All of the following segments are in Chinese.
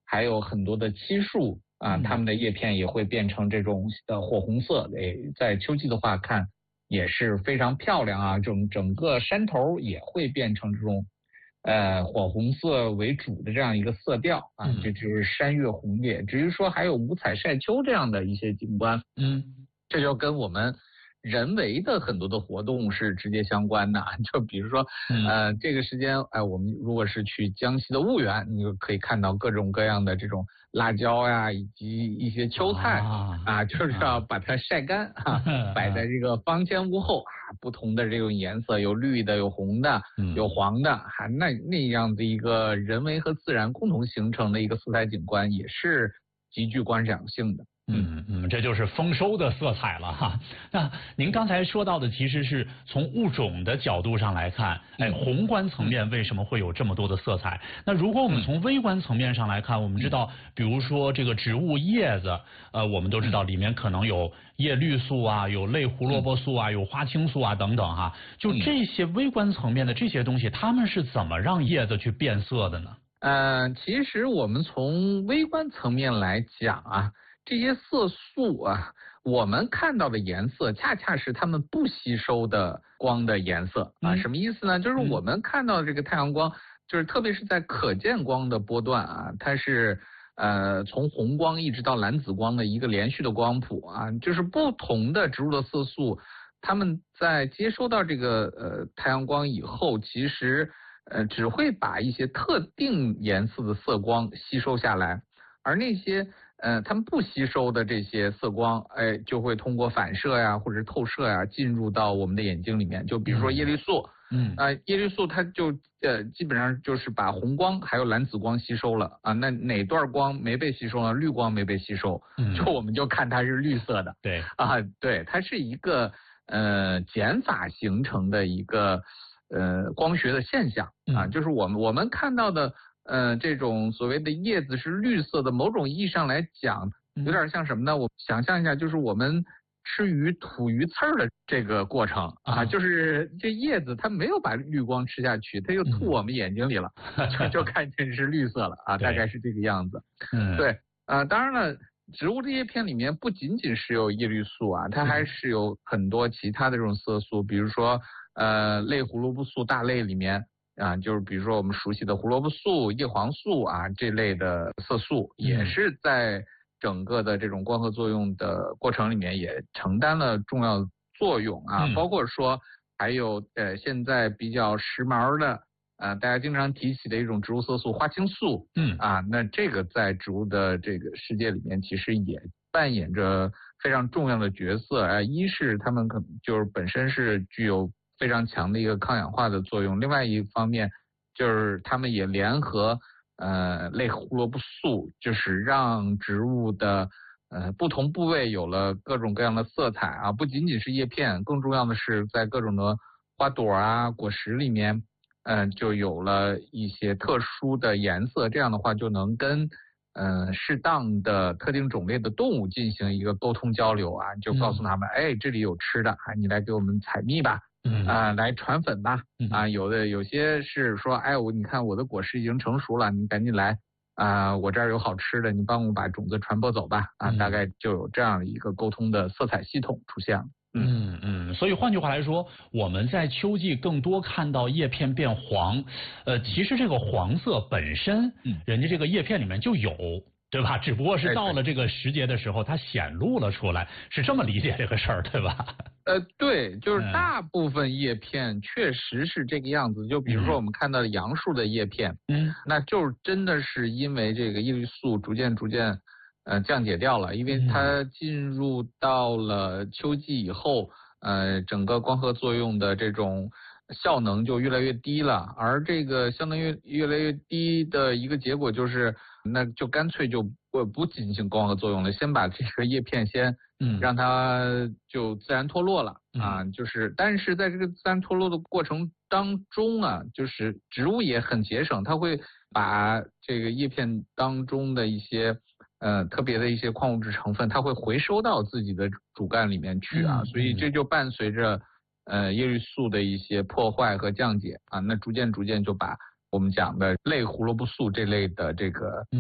还有很多的漆树啊，它们的叶片也会变成这种火红色，在秋季的话看也是非常漂亮啊，整个山头也会变成这种火红色为主的这样一个色调啊，这就是山岳红叶。至于说还有五彩晒秋这样的一些景观，这就跟我们人为的很多的活动是直接相关的，就比如说，这个时间，我们如果是去江西的婺源，你就可以看到各种各样的这种辣椒呀，以及一些秋菜就是要把它晒干摆在这个方间屋后不同的这种颜色，有绿的，有红的，有黄的，那样的一个人为和自然共同形成的一个色彩景观，也是极具观赏性的。 这就是丰收的色彩了哈。那您刚才说到的其实是从物种的角度上来看，宏观层面为什么会有这么多的色彩？那如果我们从微观层面上来看，我们知道，比如说这个植物叶子，我们都知道里面可能有叶绿素啊，有类胡萝卜素啊，有花青素啊等等哈。就这些微观层面的这些东西，它们是怎么让叶子去变色的呢？ 其实我们从微观层面来讲啊，这些色素啊，我们看到的颜色恰恰是它们不吸收的光的颜色啊。什么意思呢？就是我们看到的这个太阳光，就是特别是在可见光的波段啊，它是从红光一直到蓝紫光的一个连续的光谱啊，就是不同的植物的色素，它们在接收到这个太阳光以后，其实只会把一些特定颜色的色光吸收下来，而那些它们不吸收的这些色光，就会通过反射呀或者是透射呀进入到我们的眼睛里面。就比如说叶绿素，叶绿素它就基本上就是把红光还有蓝紫光吸收了啊。那哪段光没被吸收呢？绿光没被吸收，就我们就看它是绿色的。 对对，它是一个减法形成的一个光学的现象啊，就是我们看到的。这种所谓的叶子是绿色的，某种意义上来讲，有点像什么呢？我想象一下，就是我们吃鱼吐鱼刺的这个过程啊，就是这叶子它没有把绿光吃下去，它就吐我们眼睛里了，就看见是绿色了啊，大概是这个样子。对，当然了，植物的叶片里面不仅仅是有叶绿素啊，它还是有很多其他的这种色素，比如说类胡萝卜素大类里面。就是比如说我们熟悉的胡萝卜素、叶黄素啊这类的色素，也是在整个的这种光合作用的过程里面也承担了重要作用啊。包括说还有现在比较时髦的大家经常提起的一种植物色素花青素，那这个在植物的这个世界里面其实也扮演着非常重要的角色。一是它们可能就是本身是具有非常强的一个抗氧化的作用，另外一方面就是它们也联合类胡萝卜素，就是让植物的不同部位有了各种各样的色彩啊，不仅仅是叶片，更重要的是在各种的花朵啊果实里面就有了一些特殊的颜色，这样的话就能跟适当的特定种类的动物进行一个沟通交流啊，就告诉他们这里有吃的你来给我们采蜜吧，来传粉吧，有些是说你看我的果实已经成熟了，你赶紧来我这儿有好吃的，你帮我把种子传播走吧，大概就有这样一个沟通的色彩系统出现了。 所以换句话来说，我们在秋季更多看到叶片变黄，其实这个黄色本身，人家这个叶片里面就有，对吧？只不过是到了这个时节的时候，它显露了出来，是这么理解这个事儿，对吧？ 对，就是大部分叶片确实是这个样子。就比如说我们看到的杨树的叶片，那就是真的是因为这个叶绿素逐渐降解掉了，因为它进入到了秋季以后，整个光合作用的这种效能就越来越低了，而这个效能越来越低的一个结果就是，那就干脆就不进行光合作用了，先把这个叶片先让它就自然脱落了但是在这个自然脱落的过程当中就是植物也很节省，它会把这个叶片当中的一些特别的一些矿物质成分，它会回收到自己的主干里面去所以这就伴随着叶绿素的一些破坏和降解那逐渐就把我们讲的类胡萝卜素这类的这个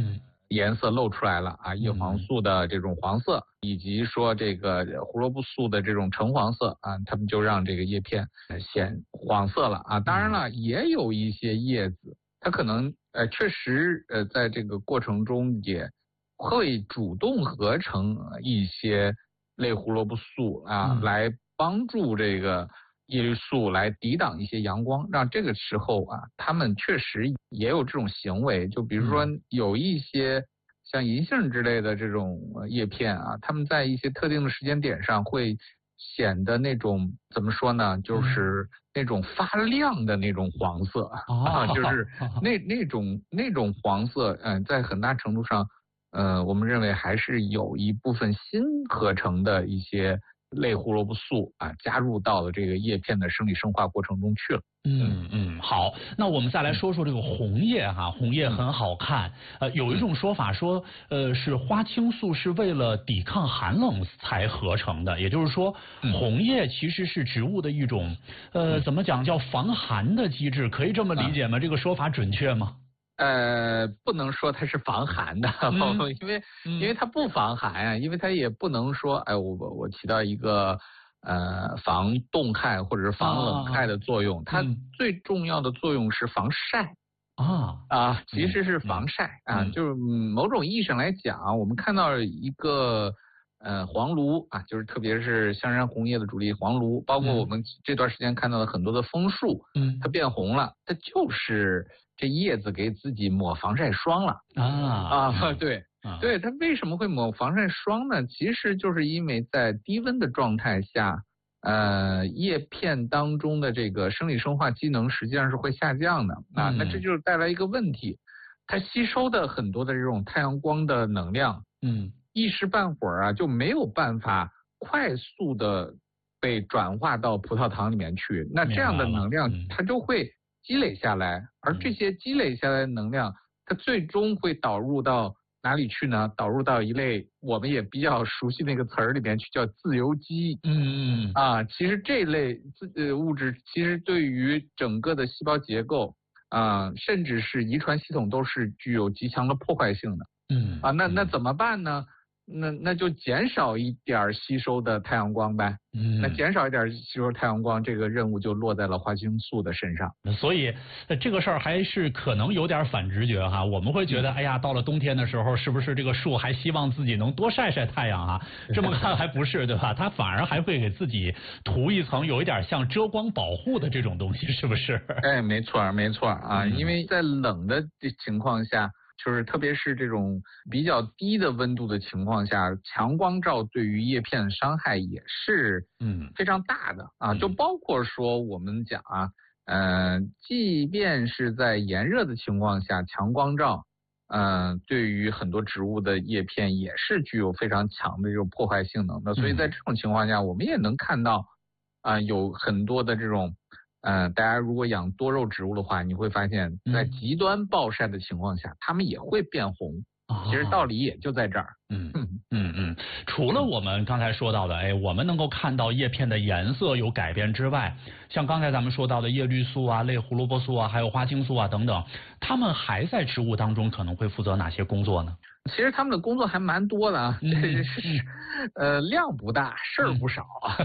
颜色露出来了啊，叶黄素的这种黄色，以及说这个胡萝卜素的这种橙黄色啊，它们就让这个叶片显黄色了啊。当然了，也有一些叶子，它可能确实在这个过程中也会主动合成一些类胡萝卜素啊，来帮助这个叶绿素来抵挡一些阳光，让这个时候啊，它们确实也有这种行为。就比如说有一些像银杏之类的这种叶片啊，它们在一些特定的时间点上会显得那种怎么说呢，就是那种发亮的那种黄色啊，就是那种黄色，在很大程度上，我们认为还是有一部分新合成的一些类胡萝卜素啊，加入到了这个叶片的生理生化过程中去了。 好，那我们再来说说这个红叶哈，红叶很好看。有一种说法说，是花青素是为了抵抗寒冷才合成的，也就是说，红叶其实是植物的一种，怎么讲叫防寒的机制，可以这么理解吗？这个说法准确吗？ 不能说它是防寒的，因为它不防寒啊，因为它也不能说，我起到一个防冻害或者是防冷害的作用，它最重要的作用是防晒其实是防晒啊，就是某种意义上来讲，我们看到一个黄栌啊，就是特别是香山红叶的主力黄栌，包括我们这段时间看到的很多的枫树，它变红了，它就是这叶子给自己抹防晒霜了对，它为什么会抹防晒霜呢？其实就是因为在低温的状态下，叶片当中的这个生理生化机能实际上是会下降的那这就是带来一个问题，它吸收的很多的这种太阳光的能量，一时半会儿就没有办法快速的被转化到葡萄糖里面去，那这样的能量它就会积累下来，而这些积累下来的能量，它最终会导入到哪里去呢？导入到一类我们也比较熟悉那个词儿里面去，叫自由基。其实这类物质其实对于整个的细胞结构甚至是遗传系统都是具有极强的破坏性的。那怎么办呢？那就减少一点吸收的太阳光呗。那减少一点吸收太阳光，这个任务就落在了花青素的身上。 所以这个事儿还是可能有点反直觉哈。我们会觉得，哎呀，到了冬天的时候，是不是这个树还希望自己能多晒晒太阳啊？这么看还不是，对吧？它反而还会给自己涂一层有一点像遮光保护的这种东西，是不是？ 没错啊，因为在冷的情况下。就是特别是这种比较低的温度的情况下，强光照对于叶片的伤害也是非常大的就包括说我们讲即便是在炎热的情况下，强光照对于很多植物的叶片也是具有非常强的这种破坏性能的，所以在这种情况下，我们也能看到有很多的这种大家如果养多肉植物的话，你会发现在极端暴晒的情况下，它们也会变红。其实道理也就在这儿。 除了我们刚才说到的，我们能够看到叶片的颜色有改变之外，像刚才咱们说到的叶绿素啊、类胡萝卜素啊、还有花青素啊等等，它们还在植物当中可能会负责哪些工作呢？ 其实他们的工作还蛮多的量不大，事儿不少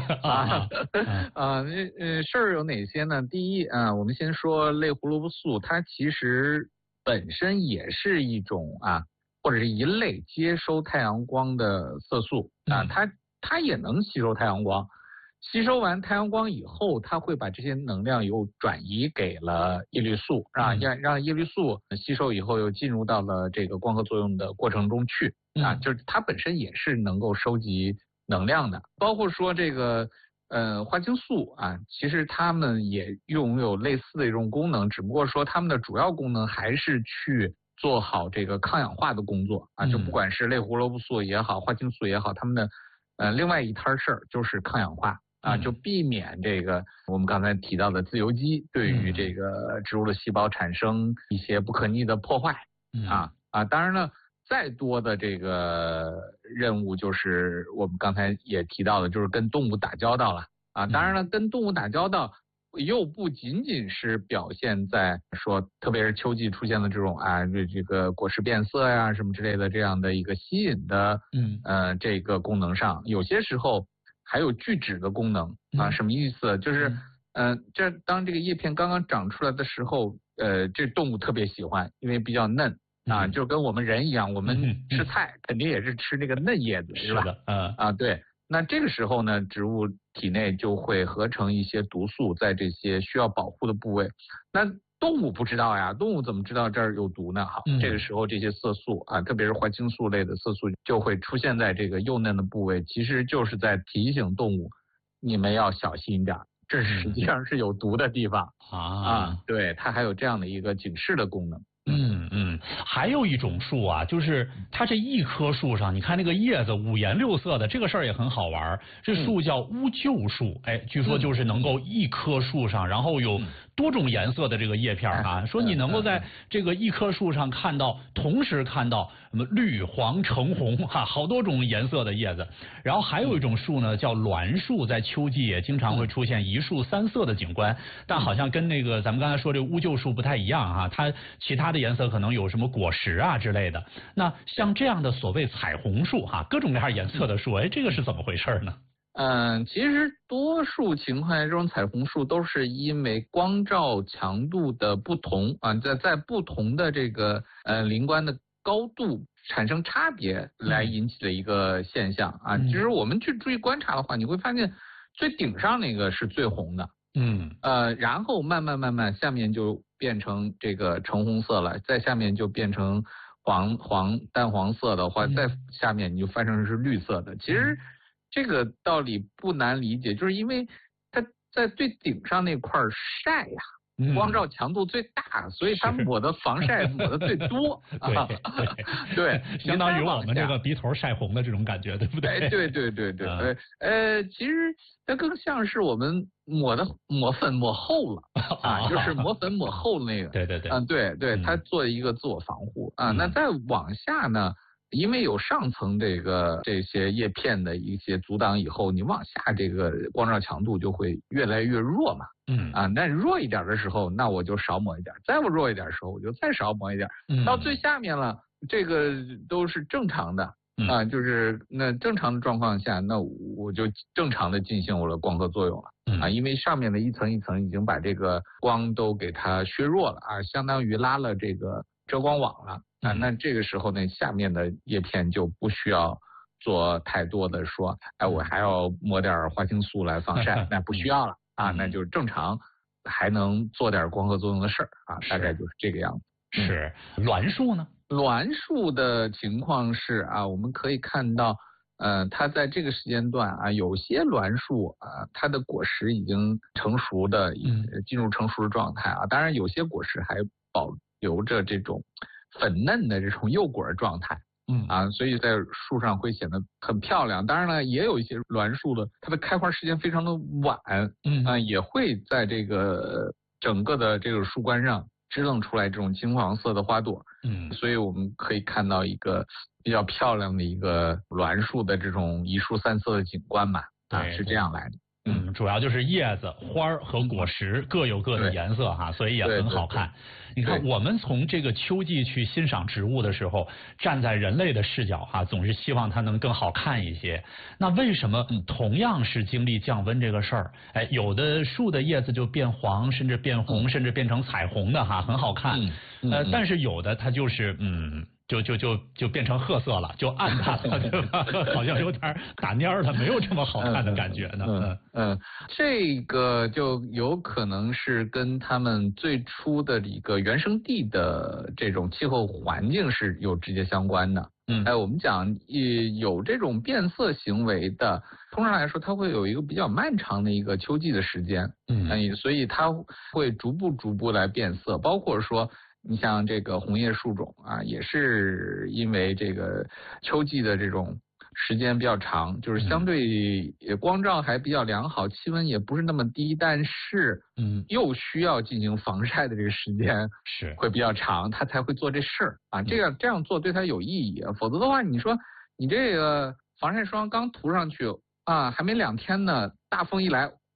事儿有哪些呢？第一我们先说类胡萝卜素，它其实本身也是一种或者是一类接收太阳光的色素它也能吸收太阳光。吸收完太阳光以后，它会把这些能量又转移给了叶绿素让叶绿素吸收以后又进入到了这个光合作用的过程中去就是它本身也是能够收集能量的。包括说这个花青素其实它们也拥有类似的一种功能，只不过说它们的主要功能还是去做好这个抗氧化的工作就不管是类胡萝卜素也好，花青素也好，它们的另外一摊事儿就是抗氧化就避免这个我们刚才提到的自由基对于这个植物的细胞产生一些不可逆的破坏当然了，再多的这个任务就是我们刚才也提到的，就是跟动物打交道了当然了，跟动物打交道又不仅仅是表现在说，特别是秋季出现的这种这个果实变色呀什么之类的这样的一个吸引的这个功能上，有些时候还有聚酯的功能什么意思？就是这当这个叶片刚刚长出来的时候，这动物特别喜欢，因为比较嫩就跟我们人一样，我们吃菜肯定也是吃那个嫩叶子，是吧？对。那这个时候呢，植物体内就会合成一些毒素，在这些需要保护的部位。那动物不知道呀，动物怎么知道这儿有毒呢？好，这个时候这些色素特别是花青素类的色素就会出现在这个幼嫩的部位，其实就是在提醒动物，你们要小心一点，这实际上是有毒的地方对，它还有这样的一个警示的功能。 还有一种树就是它这一棵树上，你看那个叶子五颜六色的，这个事儿也很好玩。这树叫乌桕树，据说就是能够一棵树上，然后有多种颜色的这个叶片说你能够在这个一棵树上同时看到什么绿、黄、橙、红好多种颜色的叶子。然后还有一种树呢叫栾树，在秋季也经常会出现一树三色的景观，但好像跟那个咱们刚才说这个乌桕树不太一样它其他的颜色可能有什么果实之类的。那像这样的所谓彩虹树各种各样颜色的树，这个是怎么回事呢？ 其实多数情况下，这种彩虹树都是因为光照强度的不同在不同的这个灵光的高度产生差别来引起的一个现象其实我们去注意观察的话，你会发现最顶上那个是最红的，然后慢慢下面就变成这个橙红色了，在下面就变成淡黄色的话，在下面你就翻成是绿色的。其实这个道理不难理解，就是因为它在最顶上那块晒光照强度最大，所以它抹的防晒抹的最多对， 相当于我们这个鼻头晒红的这种感觉，对不对？ 对，其实它更像是我们抹粉抹厚了就是抹粉抹厚那个对，它做一个自我防护那再往下呢，因为有上层这些叶片的一些阻挡以后，你往下这个光照强度就会越来越弱嘛那弱一点的时候，那我就少抹一点，再不弱一点的时候，我就再少抹一点，到最下面了，这个都是正常的就是那正常的状况下，那我就正常的进行我的光合作用了因为上面的一层一层已经把这个光都给它削弱了相当于拉了这个遮光网了那这个时候呢，下面的叶片就不需要做太多的说我还要抹点花青素来防晒那不需要了那就是正常还能做点光合作用的事儿大概就是这个样子。 是栾树呢？ 栾树的情况是我们可以看到它在这个时间段有些栾树它的果实已经成熟的进入成熟的状态当然有些果实还保留着这种粉嫩的这种幼果状态所以在树上会显得很漂亮。当然了，也有一些栾树的它的开花时间非常的晚也会在这个整个的这个树冠上支棱出来这种金黄色的花朵所以我们可以看到一个比较漂亮的一个栾树的这种一树三色的景观嘛是这样来的。 主要就是叶子、花和果实各有各的颜色所以也很好看。你看，我们从这个秋季去欣赏植物的时候，站在人类的视角总是希望它能更好看一些。那为什么同样是经历降温这个事儿，有的树的叶子就变黄，甚至变红，甚至变成彩虹的很好看。但是有的它就是就变成褐色了，就暗淡了，对吧？好像有点打蔫了，没有这么好看的感觉呢。 这个就有可能是跟他们最初的一个原生地的这种气候环境是有直接相关的。我们讲有这种变色行为的，通常来说它会有一个比较漫长的一个秋季的时间。所以它会逐步来变色，包括说你像这个红叶树种也是因为这个秋季的这种时间比较长，就是相对光照还比较良好，气温也不是那么低，但是又需要进行防晒的这个时间是会比较长，它才会做这事儿这样做对它有意义否则的话你说你这个防晒霜刚涂上去还没2天呢，大风一来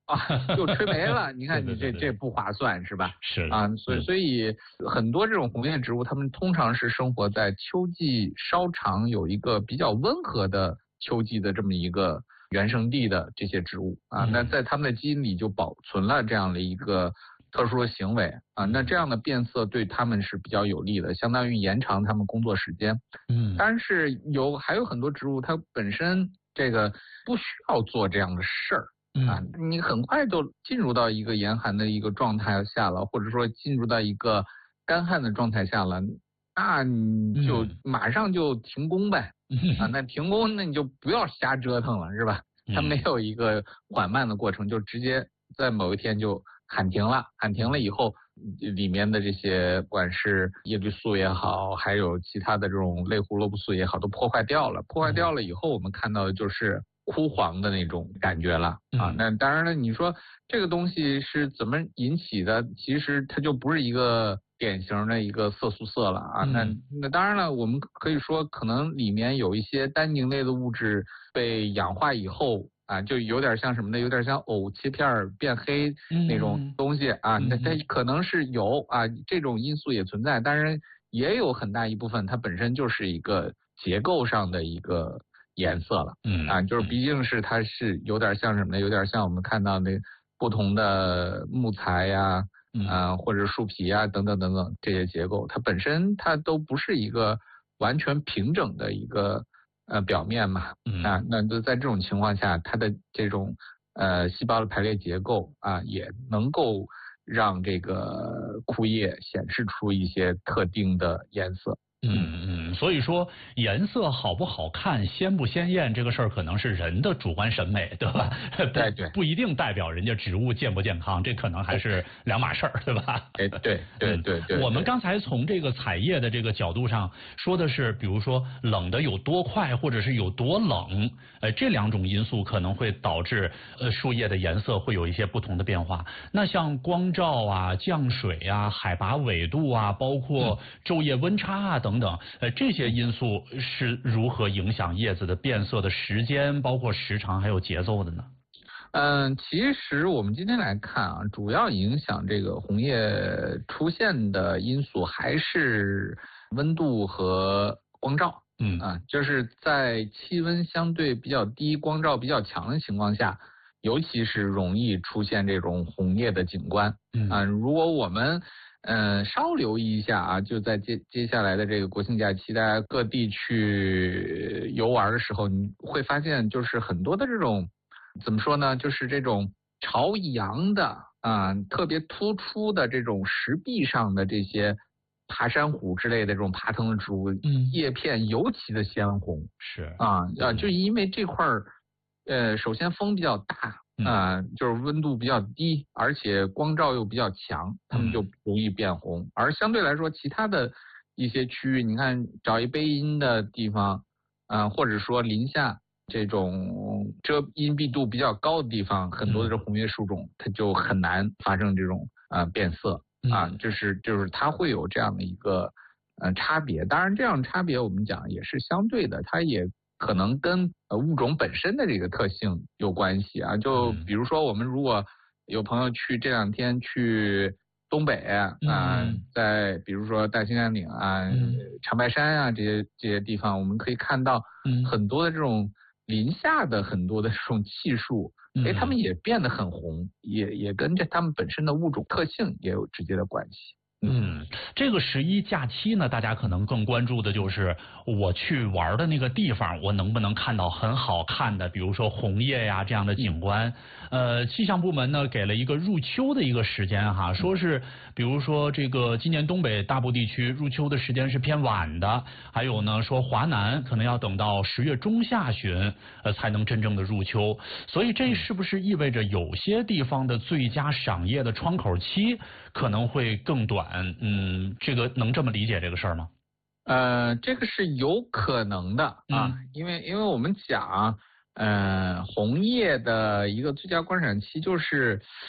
就吹没了。你看你对这不划算是吧？ 是啊，所以很多这种红叶植物，它们通常是生活在秋季稍长有一个比较温和的秋季的这么一个原生地的这些植物啊，那在它们的基因里就保存了这样的一个特殊的行为啊，那这样的变色对它们是比较有利的，相当于延长它们工作时间。但是还有很多植物它本身这个不需要做这样的事儿。你很快就进入到一个严寒的一个状态下了，或者说进入到一个干旱的状态下了，那你就马上就停工呗。那停工，那你就不要瞎折腾了，是吧？它没有一个缓慢的过程，就直接在某一天就喊停了。喊停了以后，里面的这些不管是叶绿素也好，还有其他的这种类胡萝卜素也好，都破坏掉了。破坏掉了以后，我们看到的就是枯黄的那种感觉了啊。那当然了，你说这个东西是怎么引起的？其实它就不是一个典型的一个色素色了啊。那当然了，我们可以说可能里面有一些单宁类的物质被氧化以后啊，就有点像什么呢？有点像藕切片变黑那种东西啊。那它可能是有啊，这种因素也存在，当然也有很大一部分它本身就是一个结构上的一个颜色了。就是毕竟是它是有点像什么呢？有点像我们看到那不同的木材呀，或者树皮啊等等等等这些结构，它本身它都不是一个完全平整的一个表面嘛。那就在这种情况下，它的这种细胞的排列结构啊，也能够让这个枯叶显示出一些特定的颜色。 所以说颜色好不好看、鲜不鲜艳这个事儿，可能是人的主观审美，对吧？ 对， 不一定代表人家植物健不健康，这可能还是两码事儿，对吧？ 对。 我们刚才从这个采叶的这个角度上说的是，比如说冷的有多快，或者是有多冷，这两种因素可能会导致树叶的颜色会有一些不同的变化。那像光照啊、降水啊、海拔纬度啊，包括昼夜温差啊等等，这些因素是如何影响叶子的变色的时间，包括时长还有节奏的呢？ 其实我们今天来看啊，主要影响这个红叶出现的因素还是温度和光照。就是在气温相对比较低、光照比较强的情况下，尤其是容易出现这种红叶的景观。如果我们稍留意一下啊，就在接下来的这个国庆假期，大家各地去游玩的时候，你会发现就是很多的这种怎么说呢，就是这种朝阳的特别突出的这种石壁上的这些爬山虎之类的这种爬藤的植物，叶片尤其的鲜红。 是就因为这块首先风比较大。就是温度比较低，而且光照又比较强，它们就容易变红。而相对来说，其他的一些区域，你看找一背阴的地方，或者说林下这种遮阴蔽度比较高的地方，很多的这红叶树种，它就很难发生这种变色。就是它会有这样的一个差别。当然，这样差别我们讲也是相对的，它也可能跟物种本身的这个特性有关系啊。就比如说我们如果有朋友去这两天去东北在比如说大兴安岭长白山啊这些地方，我们可以看到很多的这种林下的很多的这种气树，它们也变得很红，也跟着它们本身的物种特性也有直接的关系。 这个11假期呢，大家可能更关注的就是我去玩的那个地方，我能不能看到很好看的，比如说红叶呀这样的景观。气象部门呢给了一个入秋的一个时间哈，说是比如说这个今年东北大部地区入秋的时间是偏晚的，还有呢说华南可能要等到10月中下旬才能真正的入秋，所以这是不是意味着有些地方的最佳赏叶的窗口期可能会更短？这个能这么理解这个事儿吗？ 这个是有可能的因为我们讲红叶的一个最佳观赏期就是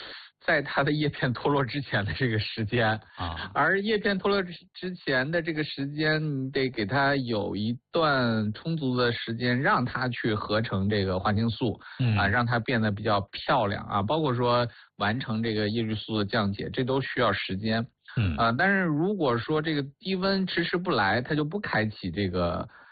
在它的叶片脱落之前的这个时间啊， 而叶片脱落之前的这个时间，你得给它有一段充足的时间，让它去合成这个花青素，让它变得比较漂亮啊，包括说完成这个叶绿素的降解，这都需要时间。但是如果说这个低温迟迟不来，它就不开启这个